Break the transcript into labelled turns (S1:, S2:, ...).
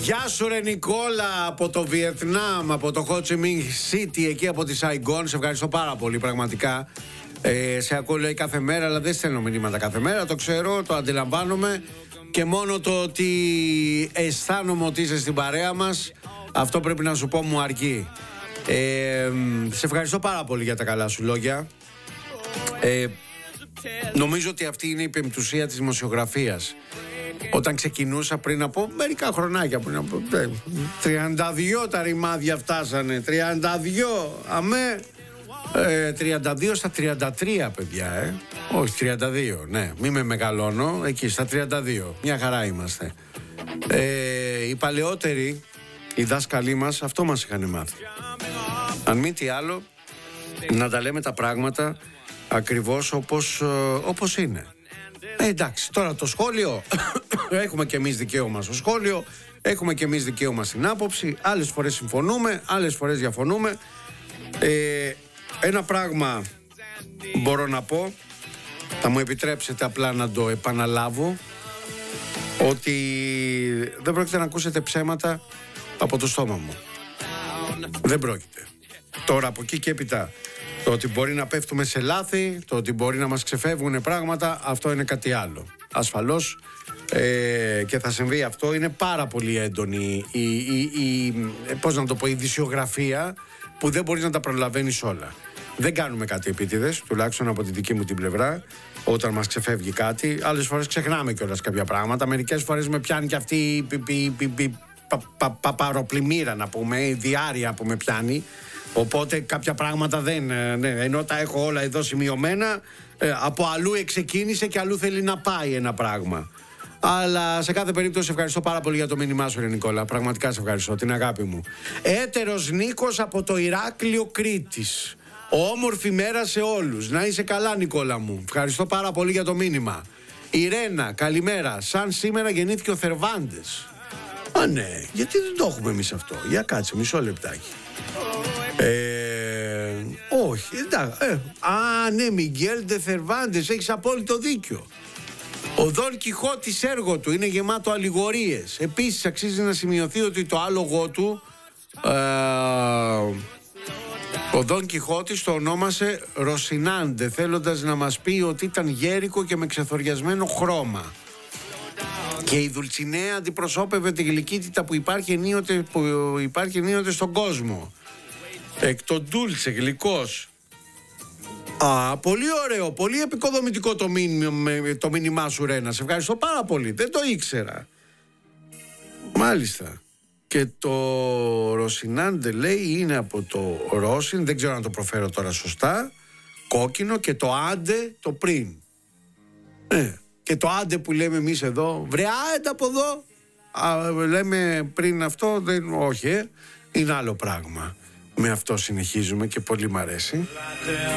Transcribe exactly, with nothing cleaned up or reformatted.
S1: Γεια σου ρε Νικόλα από το Βιετνάμ, από το Ho Chi Minh City, εκεί από τη Σαϊγκόν. Σε ευχαριστώ πάρα πολύ πραγματικά. ε, Σε ακούω λέει κάθε μέρα, αλλά δεν στέλνω μηνύματα κάθε μέρα. Το ξέρω, το αντιλαμβάνομαι. Και μόνο το ότι αισθάνομαι ότι είσαι στην παρέα μας, αυτό πρέπει να σου πω μου αρκεί. ε, Σε ευχαριστώ πάρα πολύ για τα καλά σου λόγια. ε, Νομίζω ότι αυτή είναι η πεμπτουσία της δημοσιογραφίας. Όταν ξεκινούσα πριν από μερικά χρονάκια, πριν από τριάντα δύο τα ρημάδια φτάσανε, τριάντα δύο, αμέ, ε, τριάντα δύο στα τριάντα τρία παιδιά, ε. Όχι, τριάντα δύο, ναι, μη με μεγαλώνω, εκεί στα τριάντα δύο, μια χαρά είμαστε. ε, Οι παλαιότεροι, οι δάσκαλοι μας, αυτό μας είχαν μάθει. Αν μη τι άλλο, να τα λέμε τα πράγματα ακριβώς όπως, όπως είναι. Ε, εντάξει, τώρα το σχόλιο, έχουμε και εμείς δικαίωμα στο σχόλιο, έχουμε και εμείς δικαίωμα στην άποψη, άλλες φορές συμφωνούμε, άλλες φορές διαφωνούμε. ε, Ένα πράγμα μπορώ να πω, θα μου επιτρέψετε απλά να το επαναλάβω, ότι δεν πρόκειται να ακούσετε ψέματα από το στόμα μου. Δεν πρόκειται. Τώρα από εκεί και έπειτα, το ότι μπορεί να πέφτουμε σε λάθη, το ότι μπορεί να μας ξεφεύγουν πράγματα, αυτό είναι κάτι άλλο. Ασφαλώς ε, και θα συμβεί αυτό. Είναι πάρα πολύ έντονη η, η, η, πώς να το πω, η ειδησιογραφία, που δεν μπορείς να τα προλαβαίνεις όλα. Δεν κάνουμε κάτι επίτηδες, τουλάχιστον από τη δική μου την πλευρά, όταν μας ξεφεύγει κάτι. Άλλες φορές ξεχνάμε κιόλας κάποια πράγματα. Μερικές φορές με πιάνει και αυτή η πι, πι, πι, πι, πα, πα, πα, παροπλημμύρα, να πούμε, η διάρρεια που με πιάνει. Οπότε κάποια πράγματα δεν, ναι, ενώ τα έχω όλα εδώ σημειωμένα, ε, από αλλού εξεκίνησε και αλλού θέλει να πάει ένα πράγμα. Αλλά σε κάθε περίπτωση ευχαριστώ πάρα πολύ για το μήνυμά σου ρε Νικόλα. Πραγματικά σε ευχαριστώ, την αγάπη μου. Έτερος Νίκος από το Ηράκλειο Κρήτης. Όμορφη μέρα σε όλους. Να είσαι καλά Νικόλα μου. Ευχαριστώ πάρα πολύ για το μήνυμα. Ιρένα, καλημέρα. Σαν σήμερα γεννήθηκε ο Θερβάντες. Α ναι, γιατί δεν το έχουμε εμείς αυτό? Για κάτσε μισό λεπτάκι. Ε, όχι, εντάξει. Ε, α, ναι, Μιγγέλ ντε Θερβάντες, έχεις απόλυτο δίκιο. Ο Δον Κιχώτης έργο του είναι γεμάτο αλληγορίες. Επίσης αξίζει να σημειωθεί ότι το άλογο του, ε, ο Δον Κιχώτης το ονόμασε Ροσινάντε, θέλοντας να μας πει ότι ήταν γέρικο και με ξεθοριασμένο χρώμα. Και η Δουλτσινέα αντιπροσώπευε τη γλυκύτητα που υπάρχει ενίοτε, που υπάρχει ενίοτε στον κόσμο. Εκ των Ντούλτσε, γλυκός. Α, πολύ ωραίο, πολύ επικοδομητικό το, μήνυμα, το μήνυμά σου Ρένα. Σε ευχαριστώ πάρα πολύ, δεν το ήξερα. Μάλιστα. Και το Ροσινάντε λέει είναι από το Ρόσιν, δεν ξέρω αν το προφέρω τώρα σωστά, κόκκινο, και το άντε το πριν. Ναι. Και το άντε που λέμε εμείς εδώ, βρε άντε από εδώ, α, λέμε πριν αυτό, δεν, όχι, ε, είναι άλλο πράγμα. Με αυτό συνεχίζουμε και πολύ μ' αρέσει.